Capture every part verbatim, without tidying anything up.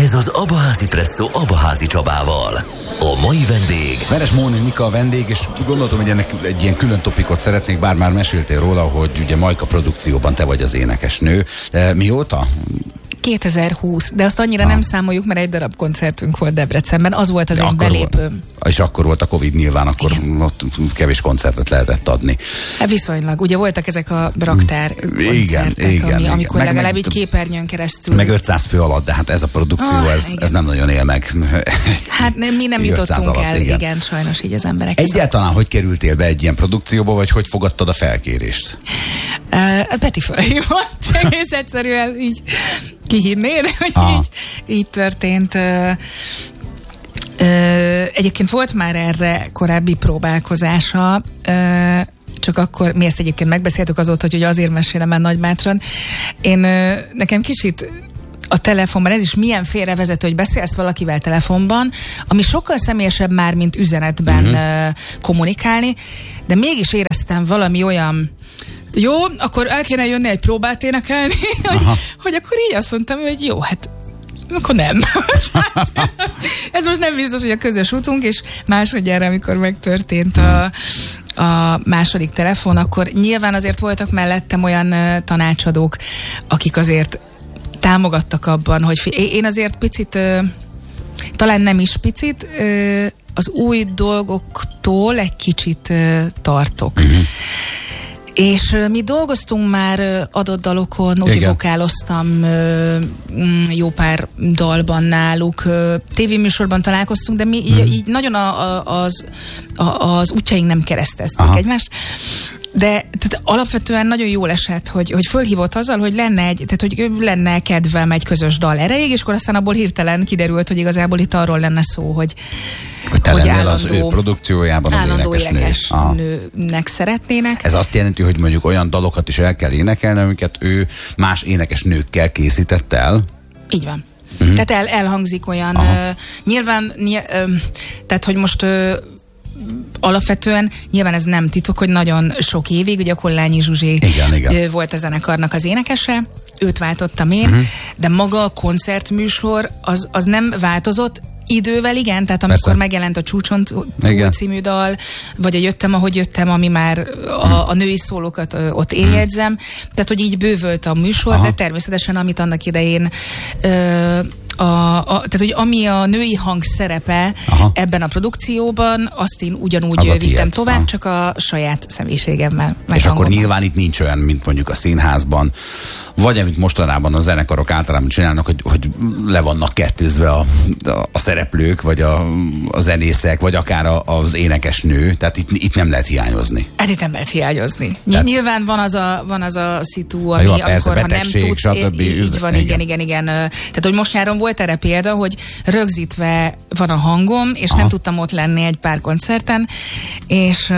Ez az Abaházi Presszó Abaházi Csabával. A mai vendég... Veres Mónika a vendég, és gondoltam, hogy ennek egy ilyen külön topikot szeretnék, bár már meséltél róla, hogy ugye Majka produkcióban te vagy az énekesnő. Mióta? kétezer-húsz, de azt annyira ah. nem számoljuk, mert egy darab koncertünk volt Debrecenben, az volt az ja, én belépőm. És akkor volt a Covid nyilván, akkor igen. Ott kevés koncertet lehetett adni. Hát viszonylag, ugye voltak ezek a raktár koncertek, igen, igen, ami, igen. amikor meg, legalább meg, így képernyőn keresztül. Meg ötszáz fő alatt, de hát ez a produkció, oh, ez, ez nem nagyon él meg. Hát nem, mi nem jutottunk alatt, el, igen. igen, sajnos így az emberek. Egyáltalán hogy kerültél be egy ilyen produkcióba, vagy hogy fogadtad a felkérést? Uh, Peti felhívott, egész egyszerűen így kihinnéd, hogy így, így történt. Uh, uh, egyébként volt már erre korábbi próbálkozása, uh, csak akkor mi ezt egyébként megbeszéltük azóta, hogy azért mesélem el Nagymátron. Én, uh, nekem kicsit a telefonban, ez is milyen félrevezető, hogy beszélsz valakivel telefonban, ami sokkal személyesebb már, mint üzenetben uh-huh. uh, kommunikálni, de mégis éreztem valami olyan jó, akkor el kéne jönni egy próbát énekelni, hogy, hogy akkor így azt mondtam, hogy jó, hát akkor nem. Ez most nem biztos, hogy a közös utunk, és másodjára, amikor megtörtént a, a második telefon, akkor nyilván azért voltak mellettem olyan uh, tanácsadók, akik azért támogattak abban, hogy én azért picit, uh, talán nem is picit, uh, az új dolgoktól egy kicsit uh, tartok. Uh-huh. És uh, mi dolgoztunk már uh, adott dalokon, úgy vokáloztam uh, jó pár dalban náluk, uh, tévéműsorban találkoztunk, de mi hmm. így, így nagyon a, a, az, a, az útjaink nem keresztezték Aha. egymást. De tehát alapvetően nagyon jól esett, hogy, hogy fölhívott azzal, hogy lenne egy, tehát hogy lenne kedvem egy közös dal erejéig, és akkor aztán abból hirtelen kiderült, hogy igazából itt arról lenne szó, hogy hogy te hogy lennél állandó, az ő produkciójában az énekesnő. Énekesnőnek szeretnének. Ez azt jelenti, hogy mondjuk olyan dalokat is el kell énekelni, amiket ő más énekesnőkkel készített el? Így van. Uh-huh. Tehát el, elhangzik olyan, uh, nyilván, ny- uh, tehát hogy most uh, alapvetően nyilván ez nem titok, hogy nagyon sok évig, ugye a Kollányi Zsuzsi igen, igen. volt a zenekarnak az énekese, őt váltottam én, uh-huh. de maga a koncertműsor az, az nem változott, idővel igen, tehát amikor Persze. megjelent a Csúcson túl című dal, vagy a Jöttem, ahogy jöttem, ami már a, a női szólókat ö, ott éljegyzem, tehát hogy így bővölt a műsor, Aha. de természetesen amit annak idején ö, A, a, tehát, hogy ami a női hang szerepe Aha. ebben a produkcióban, azt én ugyanúgy vittem tiéd. tovább, Aha. csak a saját személyiségemmel. És akkor nyilván itt nincs olyan, mint mondjuk a színházban, vagy amit mostanában a zenekarok általában csinálnak, hogy, hogy le vannak kettőzve a, a, a szereplők, vagy a, a zenészek, vagy akár a, az énekesnő, tehát itt, itt nem lehet hiányozni. Hát itt nem lehet hiányozni. Tehát, nyilván van az a, van az a szitu, ami jó, amikor persze, ha betegség, nem tudsz, stb. Így van, igen, igen, igen. Tehát, hogy most nyáron volt erre példa, hogy rögzítve van a hangom, és Aha. nem tudtam ott lenni egy pár koncerten, és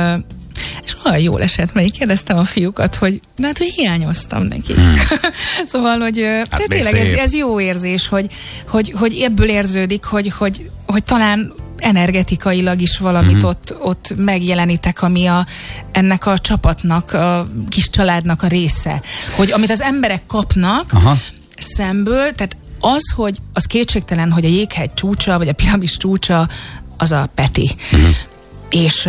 és olyan jól esett, mert így kérdeztem a fiúkat, hogy na hát, hogy hiányoztam neki. Hmm. Szóval, hogy hát tényleg ez, ez jó érzés, hogy, hogy, hogy ebből érződik, hogy, hogy, hogy talán energetikailag is valamit hmm. ott, ott megjelenítek, ami a, ennek a csapatnak, a kis családnak a része. Hogy amit az emberek kapnak Aha. szemből, tehát az, hogy az kétségtelen, hogy a jéghegy csúcsa, vagy a piramis csúcsa, az a Peti. Hmm. És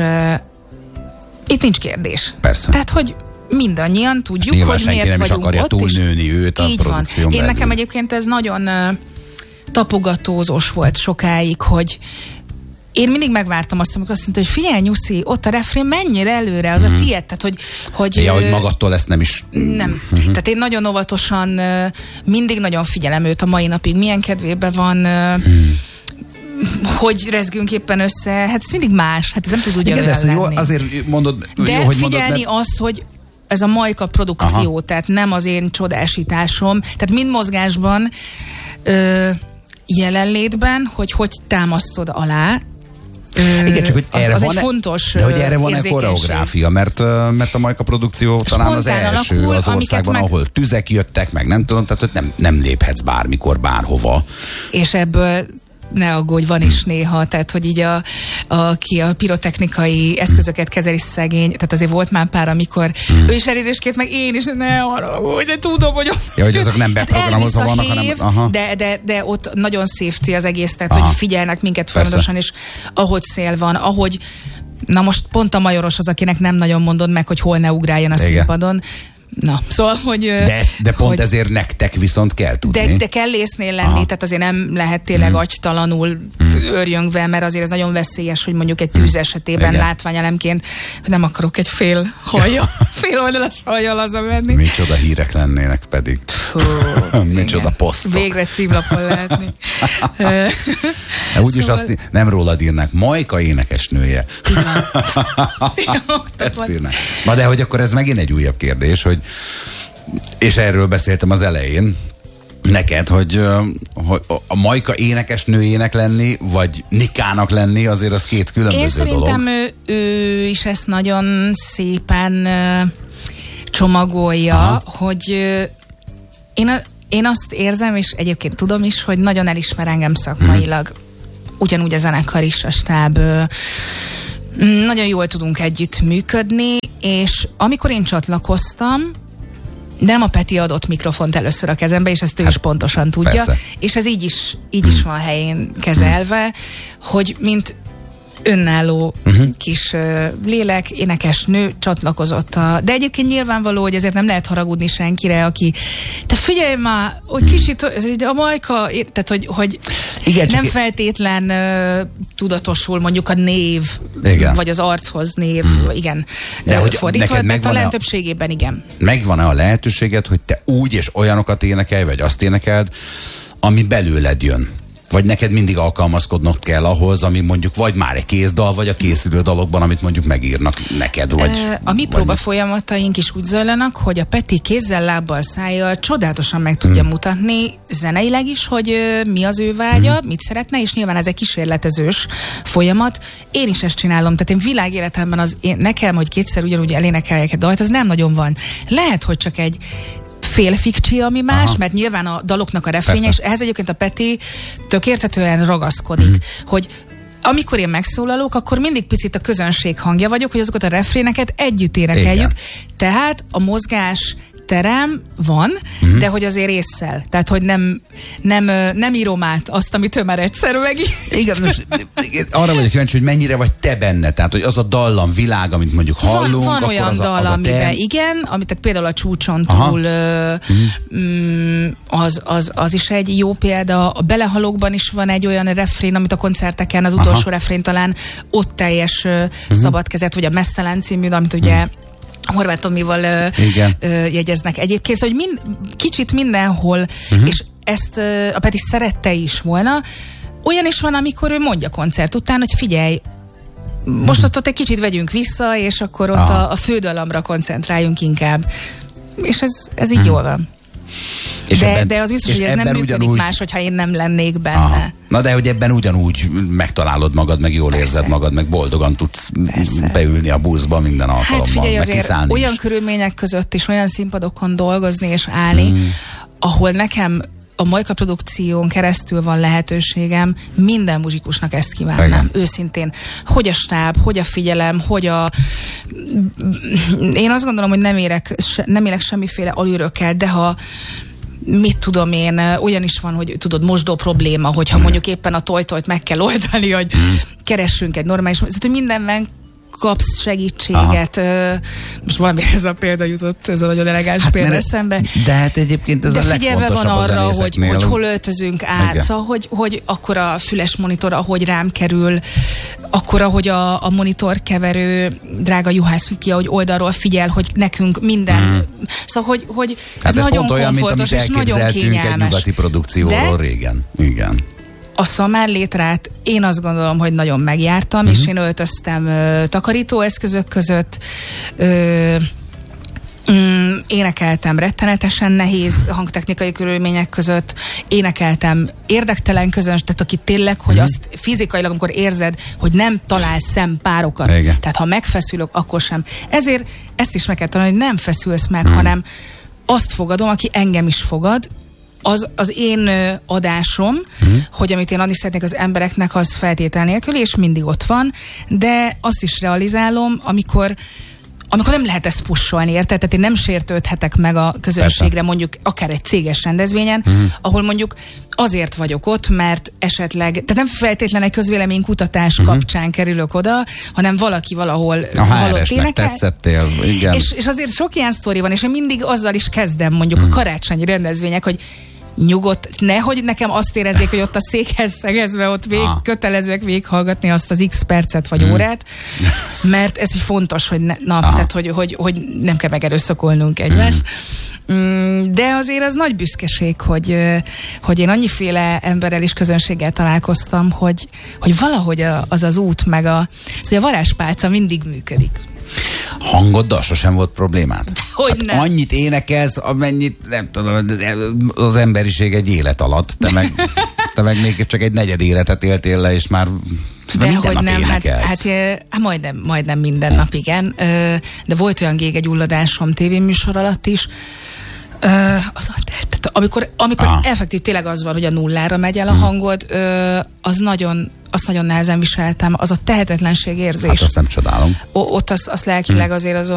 itt nincs kérdés. Persze. Tehát, hogy mindannyian tudjuk, nyilván hogy miért nem vagyunk is akarja ott. túlnőni őt a így van. Én belül. Nekem egyébként ez nagyon uh, tapogatózós volt sokáig, hogy én mindig megvártam azt, amikor azt mondta, hogy figyelj, Nyuszi, ott a refrén mennyire előre, az mm. a tiéd. Tehát, hogy, hogy, ja, hogy magadtól ezt nem is... Nem. Mm-hmm. Tehát én nagyon óvatosan, uh, mindig nagyon figyelem őt a mai napig, milyen kedvében van... Uh, mm. hogy rezgünk éppen össze, hát ez mindig más, hát ez nem tud ugyanolyan lenni. Jó, azért mondod, de jó, hogy figyelni mondod, mert... azt, hogy ez a Majka produkció, Aha. tehát nem az én csodásításom, tehát mind mozgásban, ö, jelenlétben, hogy hogy támasztod alá, Ö, igen, csak hogy az, erre az van egy fontos de hogy erre van-e koreográfia, mert, mert a Majka produkció talán az első alakul, az országban, meg... ahol tüzek jöttek, meg nem tudom, tehát hogy nem, nem léphetsz bármikor, bárhova. És ebből ne aggódj, van is néha, tehát hogy így a, a, aki a pirotechnikai eszközöket kezeli szegény, tehát azért volt már pár, amikor hmm. ő is elnézést meg én is, ne arra, hogy de tudom, hogy... Ja, hogy azok nem beprogramozva vannak, hanem... Aha. De, de, de ott nagyon safety az egész, tehát aha. hogy figyelnek minket folyamatosan, és ahogy szél van, ahogy... Na most pont a majoros az, akinek nem nagyon mondod meg, hogy hol ne ugráljon a igen. színpadon. Na, szóval, hogy... De, de pont hogy, ezért nektek viszont kell tudni. De, de kell észnél lenni, aha. tehát azért nem lehet tényleg mm. agytalanul mm. őrjöngve, mert azért ez nagyon veszélyes, hogy mondjuk egy tűz esetében mm. látványelemként nem akarok egy fél hajjal, fél oldalas hajjal hazamenni. Micsoda hírek lennének pedig. Hú, micsoda posztok. Végre címlapon lehetni. Úgyis szóval... azt nem rólad írnak, Majka énekesnője. Ezt írnak. Na de hogy akkor ez megint egy újabb kérdés, hogy és erről beszéltem az elején neked, hogy, hogy a Majka énekesnőjének lenni, vagy Nikának lenni, azért az két különböző dolog. Én szerintem ő, ő is ezt nagyon szépen csomagolja, aha. hogy én, a, én azt érzem, és egyébként tudom is, hogy nagyon elismer engem szakmailag. Hmm. Ugyanúgy a zenekar is, a stáb. Nagyon jól tudunk együtt működni, és amikor én csatlakoztam, de nem a Peti adott mikrofont először a kezembe, és ezt ő hát, is pontosan tudja, persze. És ez így is, így is van helyén kezelve, hogy mint önálló uh-huh. kis uh, lélek, énekes nő csatlakozott a... De egyébként nyilvánvaló, hogy ezért nem lehet haragudni senkire, aki... Te figyelj már, hogy kicsit a Majka... Tehát, hogy, hogy igen, nem feltétlen uh, tudatosul mondjuk a név, igen. vagy az archoz név, hmm. igen. De hogy fordítva, de talán a... többségében igen. Megvan-e a lehetőséged, hogy te úgy és olyanokat énekelj, vagy azt énekeld, ami belőled jön? Vagy neked mindig alkalmazkodnod kell ahhoz, ami mondjuk vagy már egy kézdal, vagy a készülő dalokban, amit mondjuk megírnak neked, vagy... E, a mi próba folyamataink is úgy zajlanak, hogy a Peti kézzel, lábbal, szájjal csodálatosan meg tudja hmm. mutatni, zeneileg is, hogy ö, mi az ő vágya, hmm. mit szeretne, és nyilván ez egy kísérletezős folyamat. Én is ezt csinálom, tehát én világéletemben az én, nekem, hogy kétszer ugyanúgy elénekeljek egy dalt, az nem nagyon van. Lehet, hogy csak egy fél fikcsi, ami más, aha. mert nyilván a daloknak a refrénye, és ehhez egyébként a Peti tök érthetően ragaszkodik, mm. hogy amikor én megszólalok, akkor mindig picit a közönség hangja vagyok, hogy azokat a refréneket együtt énekeljük. Igen. Tehát a mozgás terem van, uh-huh. de hogy azért ésszel. Tehát, hogy nem, nem, nem írom át azt, amit ő már egyszer megírt. Igen, most arra vagyok kíváncsi, hogy mennyire vagy te benne. Tehát, hogy az a dallam világ, amit mondjuk hallunk, van, van olyan az dal, a, az a amiben te... igen, amit tehát például a Csúcson túl uh-huh. az, az, az is egy jó példa. A Belehalókban is van egy olyan refrén, amit a koncerteken, az utolsó aha. refrén talán ott teljes uh-huh. szabadkezet, vagy a Mesztelen című, amit ugye uh-huh. Horváth Tomival ö, ö, jegyeznek egyébként, hogy mind, kicsit mindenhol, uh-huh. és ezt ö, a Peti szerette is volna. Olyan is van, amikor ő mondja koncert után, hogy figyelj, most uh-huh. ott, ott egy kicsit vegyünk vissza, és akkor ott a, a fődalamra koncentráljunk inkább. És ez, ez így uh-huh. jól van. És de, ebben, de az biztos, hogy ez nem működik ugyanúgy... más, hogyha én nem lennék benne. Aha. Na de hogy ebben ugyanúgy megtalálod magad, meg jól persze. érzed magad, meg boldogan tudsz persze. beülni a buszba minden alkalommal. Hát figyelj, azért olyan is. Körülmények között is olyan színpadokon dolgozni és állni, mm. ahol nekem a Majka produkción keresztül van lehetőségem, minden muzsikusnak ezt kívánnám. Igen. Őszintén. Hogy a stáb, hogy a figyelem, hogy a... Én azt gondolom, hogy nem érek, nem érek semmiféle alűrökkel, de ha mit tudom én, olyan is van, hogy tudod, mosdó probléma, hogyha mm. mondjuk éppen a tojtojt meg kell oldani, hogy mm. keressünk egy normális... Tehát, hogy mindenben kapsz segítséget. Aha. Most valami ez a példa jutott, ez a nagyon elegáns hát példa eszembe. De hát egyébként ez de a legfontosabb van arra, hogy, hogy hol öltözünk át, szóval, hogy, hogy akkor a füles monitor, ahogy rám kerül, akkor, ahogy a, a monitor keverő drága Juhász Viki, ahogy oldalról figyel, hogy nekünk minden, hmm. szóval, hogy, hogy hát ez, ez nagyon olyan, komfortos és nagyon kényelmes. Egy nyugati produkcióról de régen. Igen. A szamár létrát én azt gondolom, hogy nagyon megjártam, uh-huh. és én öltöztem ö, takarítóeszközök között, ö, mm, énekeltem rettenetesen nehéz hangtechnikai körülmények között, énekeltem érdektelen közöns, tehát aki tényleg, hogy uh-huh. azt fizikailag, amikor érzed, hogy nem találsz szempárokat, igen. tehát ha megfeszülök, akkor sem. Ezért ezt is meg kell tanulni, hogy nem feszülsz meg, uh-huh. hanem azt fogadom, aki engem is fogad, az, az én adásom, uh-huh. hogy amit én adni szeretnék az embereknek, az feltétel nélkül, és mindig ott van, de azt is realizálom, amikor amikor nem lehet ezt pusolni, érted? Tehát én nem sértődhetek meg a közönségre, persze. mondjuk akár egy céges rendezvényen, uh-huh. ahol mondjuk azért vagyok ott, mert esetleg, tehát nem feltétlenül egy közvéleménykutatás uh-huh. kapcsán kerülök oda, hanem valaki valahol a há er es-nek tetszettél, igen. És, és azért sok ilyen sztori van, és én mindig azzal is kezdem mondjuk uh-huh. a karácsonyi rendezvények, hogy nyugodt, nehogy nekem azt érezzék, hogy ott a székhez szegezve ott vég, ah. kötelezőek végighallgatni azt az x percet vagy hmm. órát, mert ez így fontos, hogy ne, na, tehát, hogy, hogy, hogy nem kell megerőszakolnunk egymást. Hmm. De azért az nagy büszkeség, hogy, hogy én annyiféle emberrel és közönséggel találkoztam, hogy, hogy valahogy az az út, meg a, szóval a varázspálca mindig működik. Hangoddal sosem volt problémád? Hogy hát annyit énekelsz, amennyit, nem tudom, az emberiség egy élet alatt. Te meg, te meg még csak egy negyed életet éltél le, és már de minden hogy nap nem, énekelsz. Hát, hát, hát majdnem, majdnem minden nap, igen. De volt olyan gégegyulladásom tévéműsor alatt is, Uh, az, tehát amikor amikor ah. effektív tényleg az van, hogy a nullára megy el a hangod, uh, az nagyon, azt nagyon nehezen viseltem, az a tehetetlenség érzés. Hát azt nem csodálom. O, ott azt az lelkileg azért azon